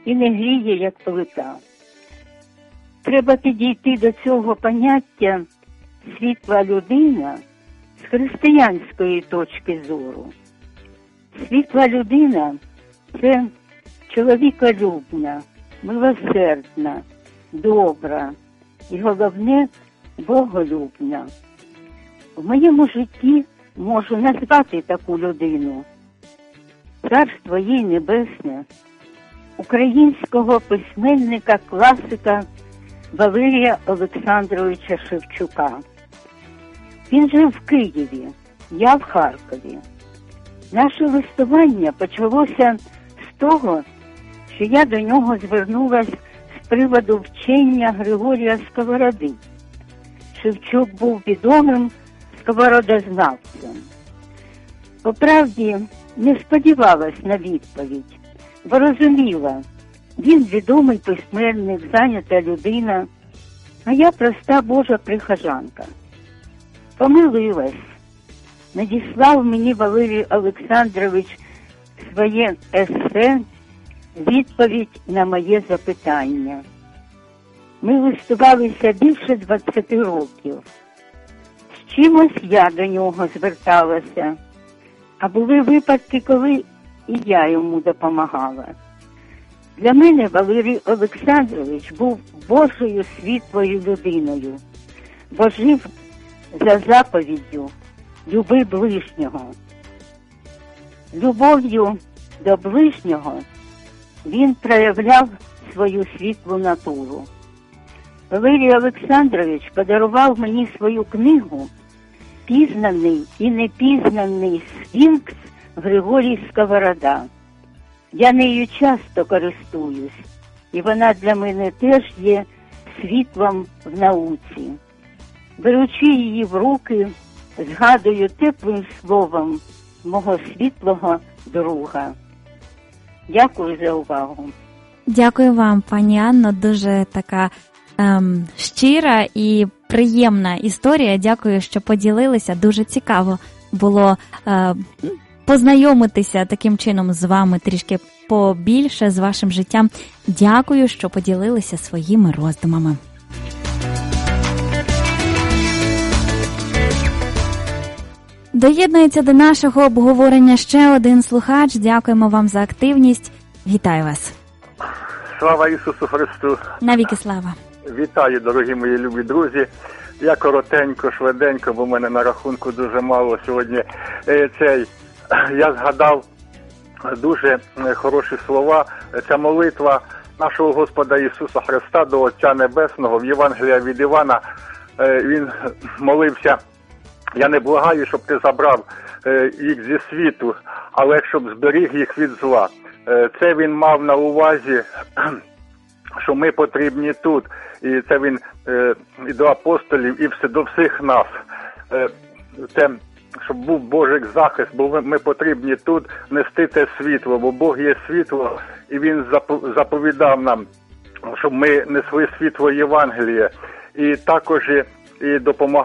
і не гріє, як плита. Треба підійти до цього поняття світла людина з християнської точки зору. Світла людина – це чоловіколюбна, милосердна, добра і, головне, боголюбна. В моєму житті можу назвати таку людину. Царство їй небесне, українського письменника-класика Валерія Олександровича Шевчука. Він жив в Києві, я в Харкові. Наше листування почалося з того, що я до нього звернулася з приводу вчення Григорія Сковороди. Шевчук був відомим сковородознавцем. По правді, не сподівалась на відповідь, бо розуміла, він відомий письменник, зайнята людина, а я проста Божа прихожанка. Помилилась. Надіслав мені Валерій Олександрович своє есе, відповідь на моє запитання. Ми листувалися більше 20 років. З чимось я до нього зверталася, а були випадки, коли і я йому допомагала. Для мене Валерій Олександрович був Божою світлою людиною, бо жив за заповіддю «Люби ближнього». Любов'ю до ближнього він проявляв свою світлу натуру. Валерій Олександрович подарував мені свою книгу «Пізнаний і непізнаний Сфінкс Григорій Сковорода». Я нею часто користуюсь, і вона для мене теж є світлом в науці. Беручи її в руки, згадую теплим словом мого світлого друга. Дякую за увагу. Дякую вам, пані Анно, дуже така щира і приємна історія. Дякую, що поділилися. Дуже цікаво було познайомитися таким чином з вами трішки побільше, з вашим життям. Дякую, що поділилися своїми роздумами. Доєднується до нашого обговорення ще один слухач. Дякуємо вам за активність. Вітаю вас. Слава Ісусу Христу. Навіки слава. Вітаю, дорогі мої любі друзі. Я коротенько, швиденько, бо в мене на рахунку дуже мало сьогодні. Я згадав дуже хороші слова. Ця молитва нашого Господа Ісуса Христа до Отця Небесного в Євангелії від Івана. Він молився: «Я не благаю, щоб ти забрав їх зі світу, але щоб зберіг їх від зла». Це він мав на увазі, що ми потрібні тут. І це він і до апостолів, і до всіх нас. Це, щоб був Божий захист, бо ми потрібні тут нести те світло, бо Бог є світло, і він заповідав нам, щоб ми несли світло Євангелія. І також і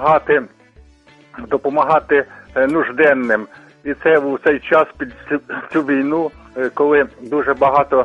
допомагати нужденним. І це в цей час, під цю війну, коли дуже багато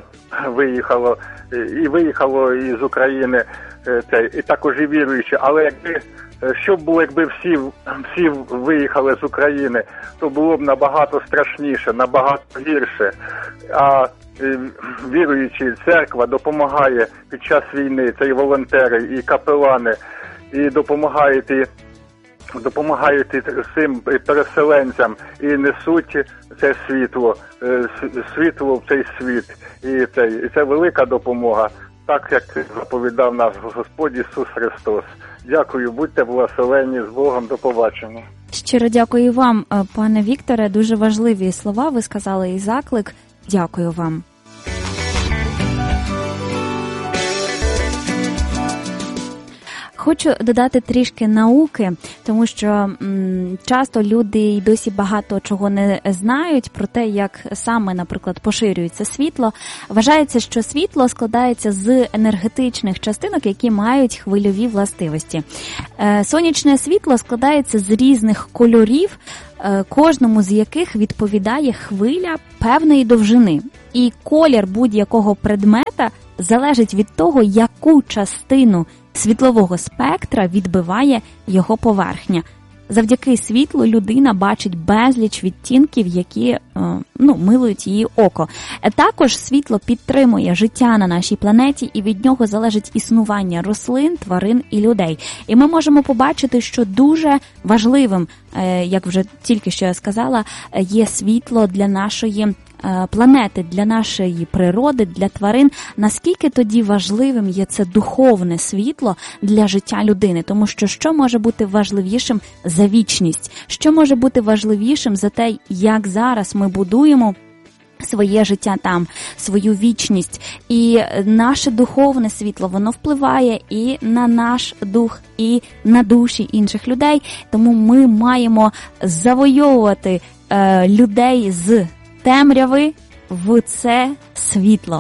виїхало із України, і також і віруючі. Але що б було, якби всі виїхали з України, то було б набагато страшніше, набагато гірше. А віруючі, церква допомагає під час війни, це і волонтери, і капелани, і допомагають цим переселенцям і несуть це світло в цей світ. І це велика допомога, так як заповідав наш Господь Ісус Христос. Дякую, будьте благословенні, з Богом, до побачення. Щиро дякую вам, пане Вікторе, дуже важливі слова ви сказали і заклик. Дякую вам. Хочу додати трішки науки, тому що часто люди й досі багато чого не знають про те, як саме, наприклад, поширюється світло. Вважається, що світло складається з енергетичних частинок, які мають хвильові властивості. Сонячне світло складається з різних кольорів, кожному з яких відповідає хвиля певної довжини. І колір будь-якого предмета залежить від того, яку частину світлового спектра відбиває його поверхня. Завдяки світлу людина бачить безліч відтінків, які милують її око. Також світло підтримує життя на нашій планеті, і від нього залежить існування рослин, тварин і людей. І ми можемо побачити, що дуже важливим, як вже тільки що я сказала, є світло для нашої планети, для нашої природи, для тварин. Наскільки тоді важливим є це духовне світло для життя людини? Тому що може бути важливішим за вічність? Що може бути важливішим за те, як зараз ми будуємо своє життя там, свою вічність? І наше духовне світло, воно впливає і на наш дух, і на душі інших людей. Тому ми маємо завойовувати людей з темряви в це світло.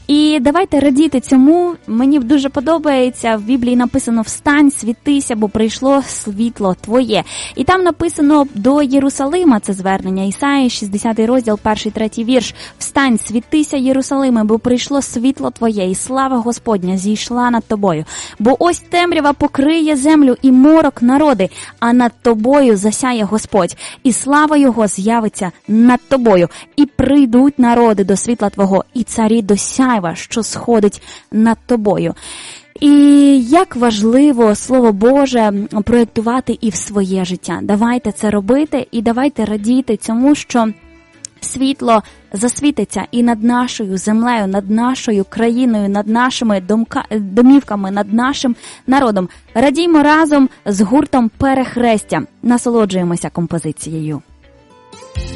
І давайте радіти цьому. Мені дуже подобається, в Біблії написано «Встань, світися, бо прийшло світло твоє». І там написано до Єрусалима це звернення. Ісаї, 60 розділ, 1-3 вірш. «Встань, світися, Єрусалиме, бо прийшло світло твоє, і слава Господня зійшла над тобою. Бо ось темрява покриє землю і морок народи, а над тобою засяє Господь, і слава його з'явиться над тобою. І прийдуть народи до світла твого, і царі до сяйва, що сходить над тобою». І як важливо Слово Боже проєктувати і в своє життя. Давайте це робити і давайте радіти цьому, що світло засвітиться і над нашою землею, над нашою країною, над нашими домівками, над нашим народом. Радіймо разом з гуртом «Перехрестя». Насолоджуємося композицією.